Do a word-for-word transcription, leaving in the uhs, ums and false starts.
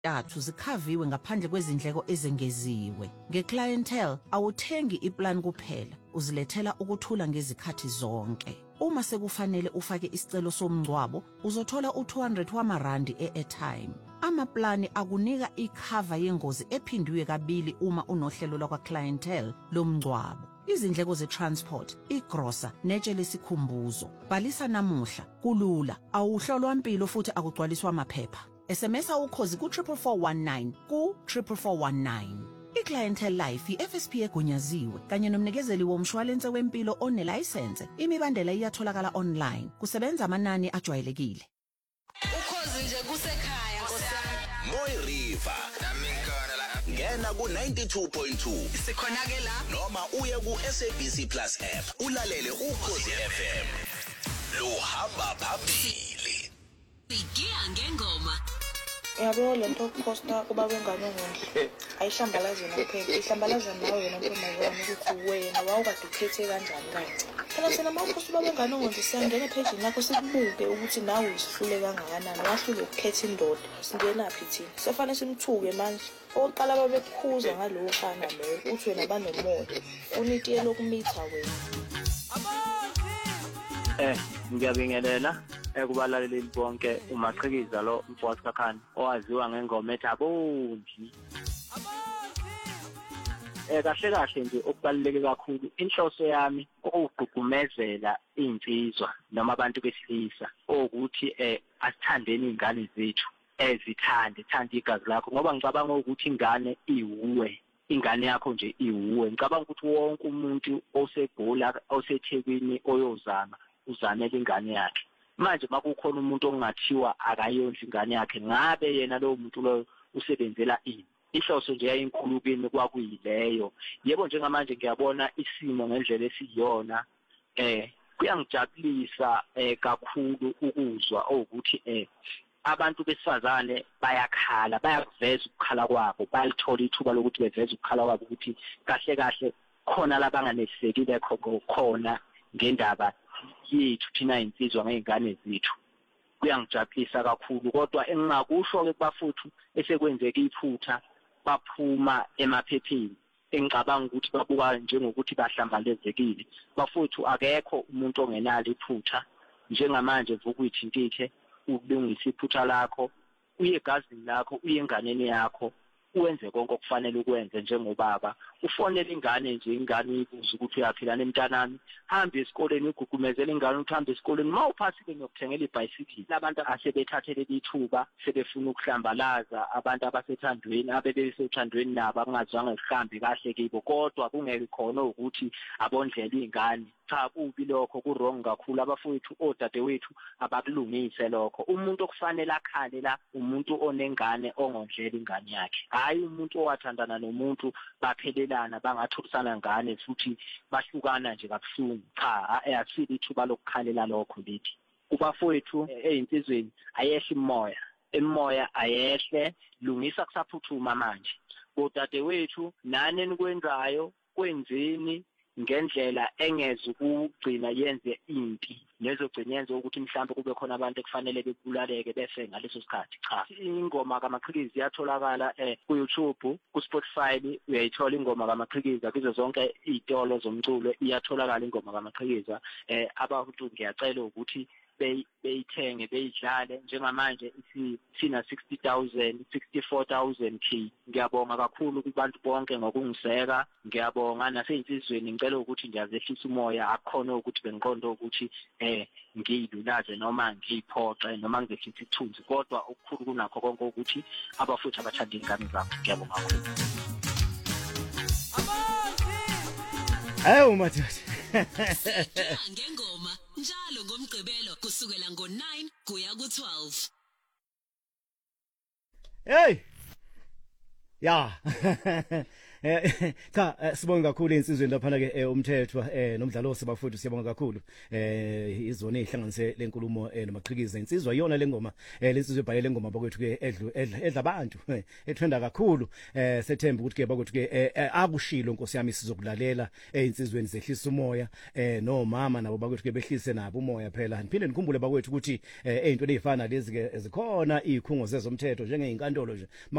yathu zikhaviwe ngaphandle kwezindleko ezengeziwe. Nge-clientele awuthengi iplan kuphela, uzilethela ukuthula ngezikhathi zonke. Uma sekufanele ufake isicelo somngcwabo, uzothola u-two hundred wamarandi e-airtime. Amaplani akunika ikhava yengozi ephindiwe kabili uma unohlelo lwakwa-clientele lomngcwabo. Izindleko ze-transport, igrosa, netshe lesikhumbuzo. Bhalisa namuhla, kulula, awuhlolwa mpilo futhi akugcwaliswa amaphepha. S M S ukhozi ku triple four one nine ku triple four one nine. I-Clientele Life i-F S P egunyaziwe kanye nomnikezeli womshwalense wempilo onelayisense. Imibandela iyatholakala online. Kusebenza amanani ajwayelekile. Ukhozi nje kusekhaya nkosana. Moy River naminkana la ngena ku ninety-two point two. Sikhona ke la Noma uye ku S A B C Plus app ulalele Ukhozi F M. Lo hamba phambili. Sigiya ngengoma. Yabo lento posta kuba wengane ngondle ayishambalaze naphela ihlambalaza nawe wena ntombazana ukuthi wena wawukade ukhethe kanjani kanti phela thina mawuposta kuba wengane ngondle siyangena page lakho sikubuke ukuthi nawe usihlule kangakanani wahlule ukukhetha indoda singena phi thina sefane simthuke manje oqala babekhuza ngalowo fana lo uthi wena banomoya unitiye lokumitha wena eh ngiyabingelela ekubalaleli bonke umaqhikiza lo mfowethu kaKhani owaziwa ngengoma ethi abonji eh kahle kahle nje okubaluleke kakhulu inhloso yami ukugqugqumezela insizwa noma abantu besilisa ukuthi eh asithandeni izingane zethu ezithande thanda igazi lakho ngoba ngicabanga ukuthi ingane iwuwe ingane yakho nje iwuwe ngicabanga ukuthi wonke umuntu osegula osethekwini oyozama uzamela ingane yakhe manje makukhona umuntu ongathiwa akayondla ingane yakhe ngabe yena lo muntu lo usebenzela ini ihloso nje yayinkulu kimi kwakuyileyo yebo njengamanje ngiyabona isimo ngendlela esiyona eh kuyangijabulisa eh kakhulu ukuzwa ukuthi eh abantu besifazane bayakhala bayakuveza ukukhala kwabo bayalithola ithuba lokuthi beveze ukukhala kwabo ukuthi kahle kahle khona labanganesekile khona ngendaba yethu thina insizwa ngezingane zethu kuyangijabulisa kakhulu kodwa engingakusho ke bafuthu esekwenzeka iphutha baphuma emaphepheni engicabanga ukuthi babuka njengokuthi bahlambalezekile bafuthu akekho umuntu ongenalo iphutha njengamanje vuka uyithintithe ukulungisa iphutha lakho uye egazini lakho uye enganeni yakho uwenze konke okufanele ukwenze njengobaba ufonela ingane nje ingane ibuza ukuthi uyaphila nemntanami hamba esikoleni ugugumezela ingane ukuthi hamba esikoleni mawuphasile ngokuthengela ibhayisikili labantu asebethathele ithuba sebefuna ukuhlambalaza abantu abasethandweni abebesethandweni nabo angazange kuhambe kahle kibo kodwa kungeke khona ukuthi abondlela izingane cha kubi lokho ku wrong kakhulu abafowethu odadewethu abakulungise lokho umuntu okufanele akhale la umuntu onengane ongondlela ingane yakhe hayi umuntu owathandana nomuntu baphelelana bangathulisana ngane futhi bahlukana nje kabuhlungu cha ayasili ithuba lokukhalela lokho lithi kubafowethu ezinsizweni ayehle imoya emoya ayehle lungisa kusaphuthuma manje odadewethu nani enikwenzayo kwenzeni ngendlela engeze ukugcina yenze impi nezogcina yenze ukuthi mhlawumbe kube khona abantu ekufanele bebulaleke bese ngaleso sikhathi cha ingoma kaMaqhikiza iyatholakala eh ku YouTube ku Spotify uyayithola ingoma kaMaqhikiza kuzo zonke izitolo zomculo iyatholakala ingoma kaMaqhikiza eh abantu ngiyacela ukuthi beyithenge beyidlale njengamanje sina sixty thousand sixty-four thousand k ngiyabonga kakhulu kubantu bonke ngokungiseka ngiyabonga naseyizizweni ngicela ukuthi ngiyazehlisa umoya akukhona ukuthi bengiqonda ukuthi eh ngiyilulaze noma ngiyiphoxe noma ngizehlisa ithunzi kodwa okukhulu kunakho konke ukuthi abafuthi abathanda ingane zabo ngiyabonga kakhulu ayo madoda ngengoma njalo ngomgqibelo kusukela ngo nine kuya ku twelve hey ya eh cha eh, sibonga kakhulu insizweni lapha ke eh, umthethwa eh nomdlalo sebafuthu siyabonga kakhulu eh izona ehlanganise lenkulumo eh nomaqhikiza insizwa yona lengoma eh lensizwe ibhalele ngoma bakwethu ke edlu edla abantu eh, ethwenda kakhulu eh sethemba ukuthi ke bakwethu ke eh, akushilo Nkosi yami sizokulalela eh insizweni zehlisa umoya eh nomama nabo bakwethu ke behlise nabo umoya phela niphinde nikhumbule bakwethu ukuthi eh into ezifana lezi ke zikhona izikhungo zezomthetho njengeinkantolo nje